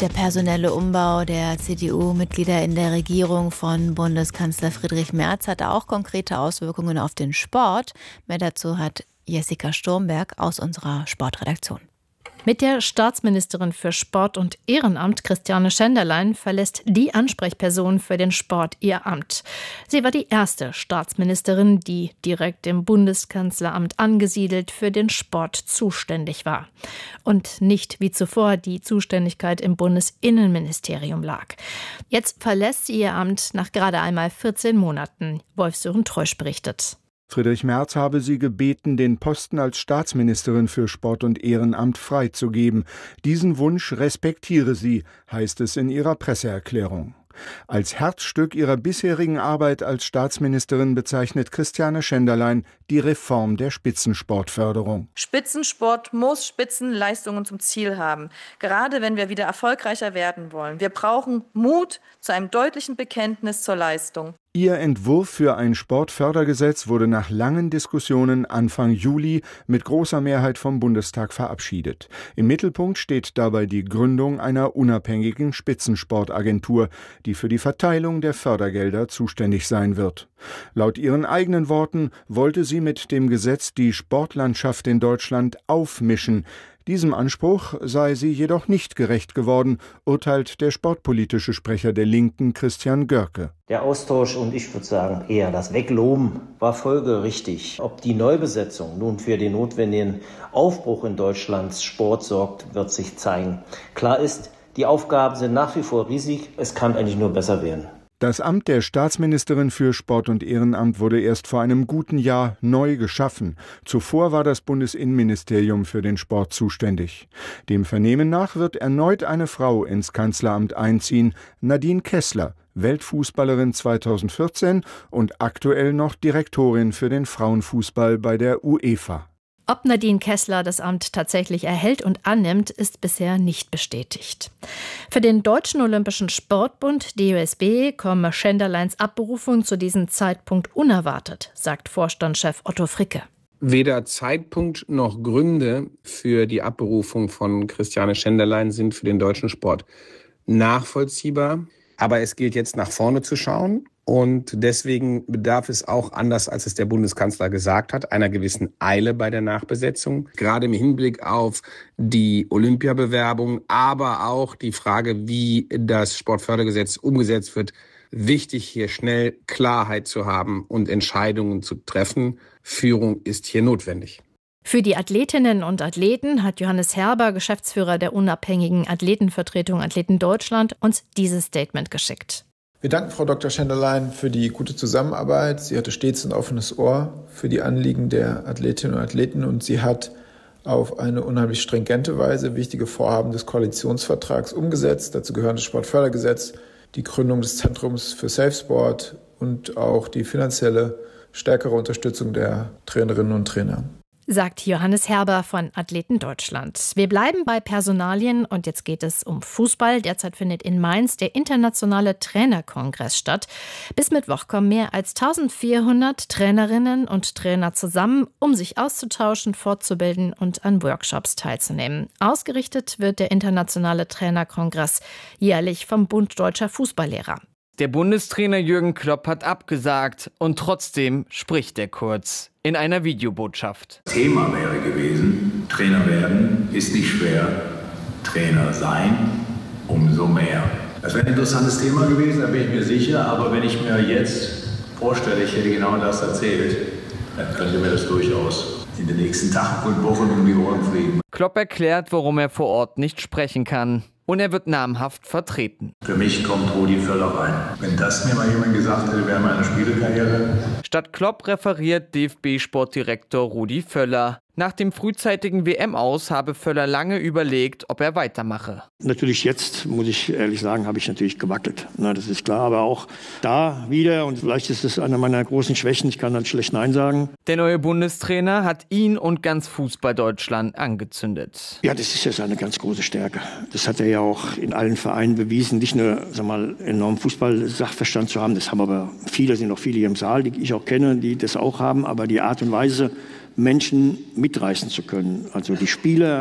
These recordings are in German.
Der personelle Umbau der CDU-Mitglieder in der Regierung von Bundeskanzler Friedrich Merz hat auch konkrete Auswirkungen auf den Sport. Mehr dazu hat Jessica Sturmberg aus unserer Sportredaktion. Mit der Staatsministerin für Sport und Ehrenamt, Christiane Schenderlein, verlässt die Ansprechperson für den Sport ihr Amt. Sie war die erste Staatsministerin, die direkt im Bundeskanzleramt angesiedelt für den Sport zuständig war. Und nicht wie zuvor die Zuständigkeit im Bundesinnenministerium lag. Jetzt verlässt sie ihr Amt nach gerade einmal 14 Monaten. Wolf-Sören Treusch berichtet. Friedrich Merz habe sie gebeten, den Posten als Staatsministerin für Sport und Ehrenamt freizugeben. Diesen Wunsch respektiere sie, heißt es in ihrer Presseerklärung. Als Herzstück ihrer bisherigen Arbeit als Staatsministerin bezeichnet Christiane Schenderlein die Reform der Spitzensportförderung. Spitzensport muss Spitzenleistungen zum Ziel haben, gerade wenn wir wieder erfolgreicher werden wollen. Wir brauchen Mut zu einem deutlichen Bekenntnis zur Leistung. Ihr Entwurf für ein Sportfördergesetz wurde nach langen Diskussionen Anfang Juli mit großer Mehrheit vom Bundestag verabschiedet. Im Mittelpunkt steht dabei die Gründung einer unabhängigen Spitzensportagentur, die für die Verteilung der Fördergelder zuständig sein wird. Laut ihren eigenen Worten wollte sie mit dem Gesetz die Sportlandschaft in Deutschland aufmischen. Diesem Anspruch sei sie jedoch nicht gerecht geworden, urteilt der sportpolitische Sprecher der Linken, Christian Görke. Der Austausch und ich würde sagen eher das Wegloben war folgerichtig. Ob die Neubesetzung nun für den notwendigen Aufbruch in Deutschlands Sport sorgt, wird sich zeigen. Klar ist, die Aufgaben sind nach wie vor riesig. Es kann eigentlich nur besser werden. Das Amt der Staatsministerin für Sport und Ehrenamt wurde erst vor einem guten Jahr neu geschaffen. Zuvor war das Bundesinnenministerium für den Sport zuständig. Dem Vernehmen nach wird erneut eine Frau ins Kanzleramt einziehen, Nadine Kessler, Weltfußballerin 2014 und aktuell noch Direktorin für den Frauenfußball bei der UEFA. Ob Nadine Kessler das Amt tatsächlich erhält und annimmt, ist bisher nicht bestätigt. Für den Deutschen Olympischen Sportbund, DOSB, komme Schenderleins Abberufung zu diesem Zeitpunkt unerwartet, sagt Vorstandschef Otto Fricke. Weder Zeitpunkt noch Gründe für die Abberufung von Christiane Schenderlein sind für den deutschen Sport nachvollziehbar. Aber es gilt jetzt nach vorne zu schauen. Und deswegen bedarf es auch, anders als es der Bundeskanzler gesagt hat, einer gewissen Eile bei der Nachbesetzung. Gerade im Hinblick auf die Olympiabewerbung, aber auch die Frage, wie das Sportfördergesetz umgesetzt wird. Wichtig, hier schnell Klarheit zu haben und Entscheidungen zu treffen. Führung ist hier notwendig. Für die Athletinnen und Athleten hat Johannes Herber, Geschäftsführer der unabhängigen Athletenvertretung Athleten Deutschland, uns dieses Statement geschickt. Wir danken Frau Dr. Schenderlein für die gute Zusammenarbeit. Sie hatte stets ein offenes Ohr für die Anliegen der Athletinnen und Athleten und sie hat auf eine unheimlich stringente Weise wichtige Vorhaben des Koalitionsvertrags umgesetzt. Dazu gehören das Sportfördergesetz, die Gründung des Zentrums für Safe Sport und auch die finanzielle stärkere Unterstützung der Trainerinnen und Trainer. Sagt Johannes Herber von Athleten Deutschland. Wir bleiben bei Personalien und jetzt geht es um Fußball. Derzeit findet in Mainz der internationale Trainerkongress statt. Bis Mittwoch kommen mehr als 1400 Trainerinnen und Trainer zusammen, um sich auszutauschen, fortzubilden und an Workshops teilzunehmen. Ausgerichtet wird der internationale Trainerkongress jährlich vom Bund Deutscher Fußballlehrer. Der Bundestrainer Jürgen Klopp hat abgesagt und trotzdem spricht er kurz in einer Videobotschaft. Thema wäre gewesen, Trainer werden ist nicht schwer, Trainer sein umso mehr. Das wäre ein interessantes Thema gewesen, da bin ich mir sicher, aber wenn ich mir jetzt vorstelle, ich hätte genau das erzählt, dann könnte mir das durchaus in den nächsten Tagen und Wochen um die Ohren fliegen. Klopp erklärt, warum er vor Ort nicht sprechen kann. Und er wird namhaft vertreten. Für mich kommt Rudi Völler rein. Wenn das mir mal jemand gesagt hätte, wäre meine Spielekarriere. Statt Klopp referiert DFB-Sportdirektor Rudi Völler. Nach dem frühzeitigen WM-Aus habe Völler lange überlegt, ob er weitermache. Natürlich jetzt, muss ich ehrlich sagen, habe ich natürlich gewackelt. Na, das ist klar, aber auch da wieder, und vielleicht ist es eine meiner großen Schwächen, ich kann dann schlecht Nein sagen. Der neue Bundestrainer hat ihn und ganz Fußball-Deutschland angezündet. Ja, das ist ja seine ganz große Stärke. Das hat er ja auch in allen Vereinen bewiesen, nicht nur enormen Fußball-Sachverstand zu haben, das haben aber viele, sind noch viele hier im Saal, die ich auch kenne, die das auch haben, aber die Art und Weise, Menschen mitreißen zu können. Also die Spieler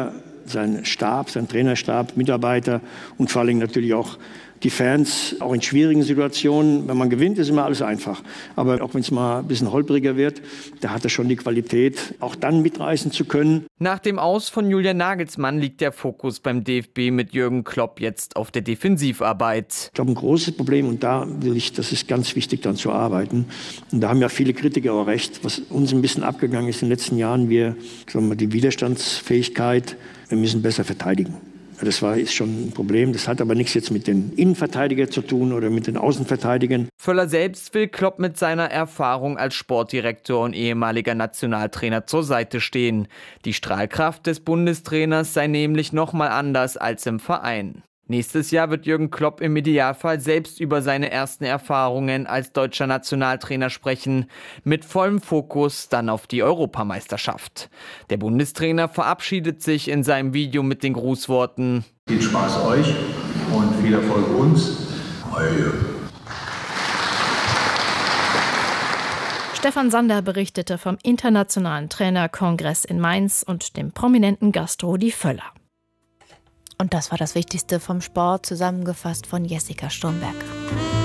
sein Stab, sein Trainerstab, Mitarbeiter und vor allem natürlich auch die Fans, auch in schwierigen Situationen. Wenn man gewinnt, ist immer alles einfach. Aber auch wenn es mal ein bisschen holpriger wird, da hat er schon die Qualität, auch dann mitreißen zu können. Nach dem Aus von Julian Nagelsmann liegt der Fokus beim DFB mit Jürgen Klopp jetzt auf der Defensivarbeit. Ich glaube, ein großes Problem, und da das ist ganz wichtig, dann zu arbeiten. Und da haben ja viele Kritiker auch recht, was uns ein bisschen abgegangen ist in den letzten Jahren, die Widerstandsfähigkeit, wir müssen besser verteidigen. Das ist schon ein Problem. Das hat aber nichts jetzt mit den Innenverteidigern zu tun oder mit den Außenverteidigern. Völler selbst will Klopp mit seiner Erfahrung als Sportdirektor und ehemaliger Nationaltrainer zur Seite stehen. Die Strahlkraft des Bundestrainers sei nämlich noch mal anders als im Verein. Nächstes Jahr wird Jürgen Klopp im Idealfall selbst über seine ersten Erfahrungen als deutscher Nationaltrainer sprechen, mit vollem Fokus dann auf die Europameisterschaft. Der Bundestrainer verabschiedet sich in seinem Video mit den Grußworten: Viel Spaß euch und viel Erfolg uns. Euer Jürgen. Stefan Sander berichtete vom Internationalen Trainerkongress in Mainz und dem prominenten Gast Rudi Völler. Und das war das Wichtigste vom Sport, zusammengefasst von Jessica Sturmberg.